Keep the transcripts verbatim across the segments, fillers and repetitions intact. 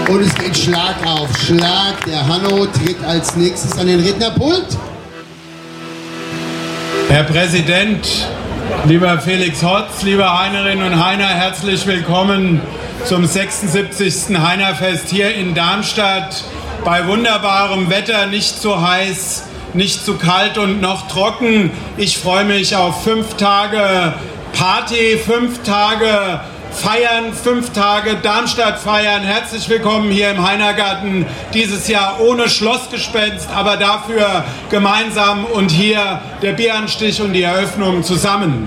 Und es geht Schlag auf Schlag. Der Hanno tritt als nächstes an den Rednerpult. Herr Präsident, lieber Felix Hotz, liebe Heinerinnen und Heiner, herzlich willkommen zum sechsundsiebzigsten Heinerfest hier in Darmstadt. Bei wunderbarem Wetter, nicht zu heiß, nicht zu kalt und noch trocken. Ich freue mich auf fünf Tage Party, fünf Tage Feiern, fünf Tage Darmstadt feiern. Herzlich willkommen hier im Heinergarten, dieses Jahr ohne Schlossgespenst, aber dafür gemeinsam und hier der Bieranstich und die Eröffnung zusammen.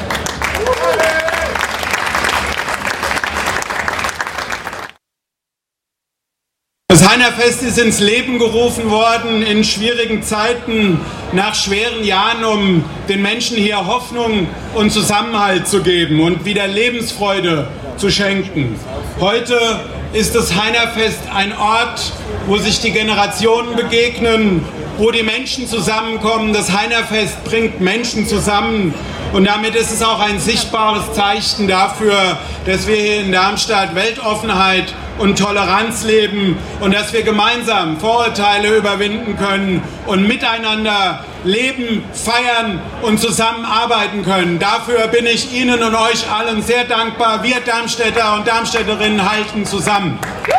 Das Heinerfest ist ins Leben gerufen worden in schwierigen Zeiten, nach schweren Jahren, um den Menschen hier Hoffnung und Zusammenhalt zu geben und wieder Lebensfreude zu schenken. Heute ist das Heinerfest ein Ort, wo sich die Generationen begegnen, wo die Menschen zusammenkommen. Das Heinerfest bringt Menschen zusammen und damit ist es auch ein sichtbares Zeichen dafür, dass wir hier in Darmstadt Weltoffenheit und Toleranz leben und dass wir gemeinsam Vorurteile überwinden können und miteinander leben, feiern und zusammenarbeiten können. Dafür bin ich Ihnen und euch allen sehr dankbar. Wir Darmstädter und Darmstädterinnen halten zusammen.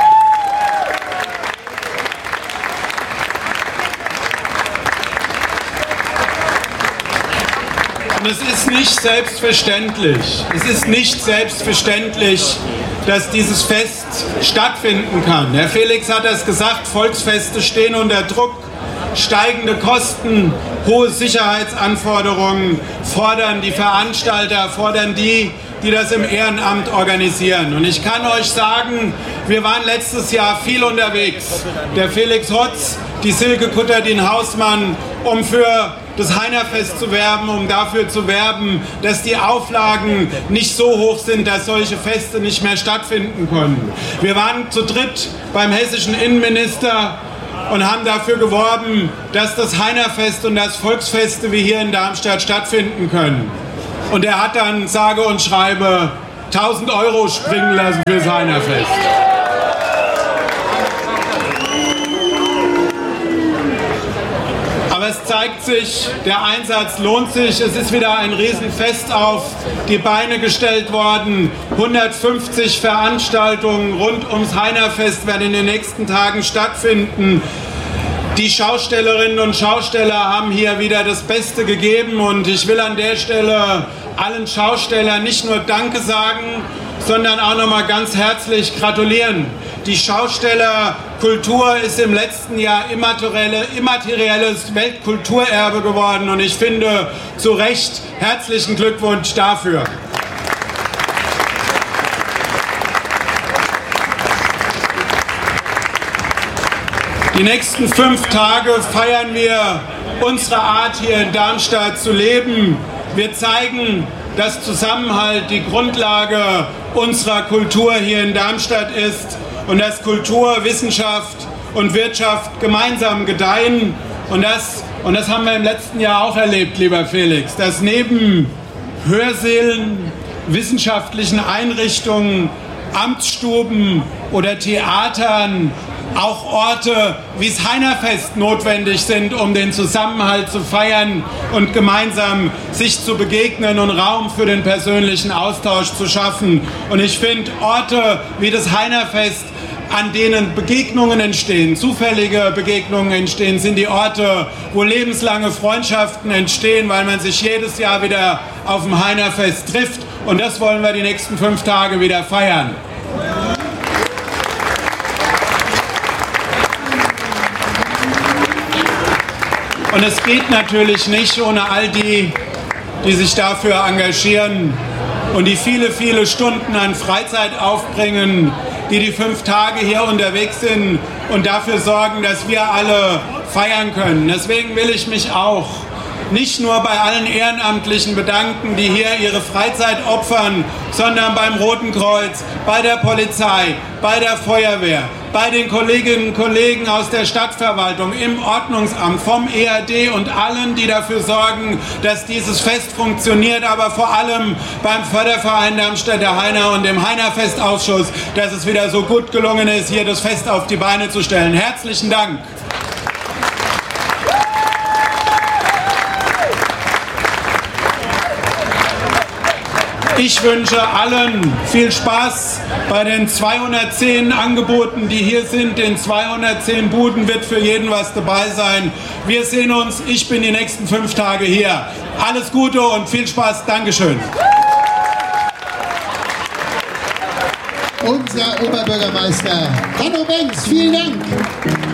Und es ist nicht selbstverständlich, es ist nicht selbstverständlich, dass dieses Fest stattfinden kann. Herr Felix hat das gesagt, Volksfeste stehen unter Druck, steigende Kosten, hohe Sicherheitsanforderungen fordern die Veranstalter, fordern die, die das im Ehrenamt organisieren. Und ich kann euch sagen, wir waren letztes Jahr viel unterwegs. Der Felix Hotz, die Silke Kutterdin-Hausmann, um für das Heinerfest zu werben, um dafür zu werben, dass die Auflagen nicht so hoch sind, dass solche Feste nicht mehr stattfinden können. Wir waren zu dritt beim hessischen Innenminister und haben dafür geworben, dass das Heinerfest und das Volksfeste wie hier in Darmstadt stattfinden können. Und er hat dann sage und schreibe tausend Euro springen lassen fürs Heinerfest. Aber es zeigt sich, der Einsatz lohnt sich. Es ist wieder ein Riesenfest auf die Beine gestellt worden. hundertfünfzig Veranstaltungen rund ums Heinerfest werden in den nächsten Tagen stattfinden. Die Schaustellerinnen und Schausteller haben hier wieder das Beste gegeben und ich will an der Stelle allen Schaustellern nicht nur Danke sagen, sondern auch noch mal ganz herzlich gratulieren. Die Schaustellerkultur ist im letzten Jahr immaterielle, immaterielles Weltkulturerbe geworden und ich finde zu Recht herzlichen Glückwunsch dafür. Die nächsten fünf Tage feiern wir unsere Art, hier in Darmstadt zu leben. Wir zeigen, dass Zusammenhalt die Grundlage unserer Kultur hier in Darmstadt ist und dass Kultur, Wissenschaft und Wirtschaft gemeinsam gedeihen. Und das, und das haben wir im letzten Jahr auch erlebt, lieber Felix, dass neben Hörsälen, wissenschaftlichen Einrichtungen, Amtsstuben oder Theatern auch Orte wie das Heinerfest notwendig sind, um den Zusammenhalt zu feiern und gemeinsam sich zu begegnen und Raum für den persönlichen Austausch zu schaffen. Und ich finde, Orte wie das Heinerfest, an denen Begegnungen entstehen, zufällige Begegnungen entstehen, sind die Orte, wo lebenslange Freundschaften entstehen, weil man sich jedes Jahr wieder auf dem Heinerfest trifft. Und das wollen wir die nächsten fünf Tage wieder feiern. Und es geht natürlich nicht ohne all die, die sich dafür engagieren und die viele, viele Stunden an Freizeit aufbringen, die die fünf Tage hier unterwegs sind und dafür sorgen, dass wir alle feiern können. Deswegen will ich mich auch nicht nur bei allen Ehrenamtlichen bedanken, die hier ihre Freizeit opfern, sondern beim Roten Kreuz, bei der Polizei, bei der Feuerwehr, bei den Kolleginnen und Kollegen aus der Stadtverwaltung, im Ordnungsamt, vom E A D und allen, die dafür sorgen, dass dieses Fest funktioniert, aber vor allem beim Förderverein Darmstädter Heiner und dem Heinerfestausschuss, dass es wieder so gut gelungen ist, hier das Fest auf die Beine zu stellen. Herzlichen Dank! Ich wünsche allen viel Spaß bei den zweihundertzehn Angeboten, die hier sind. In zweihundertzehn Buden wird für jeden was dabei sein. Wir sehen uns. Ich bin die nächsten fünf Tage hier. Alles Gute und viel Spaß. Dankeschön. Unser Oberbürgermeister Hanno Benz, vielen Dank.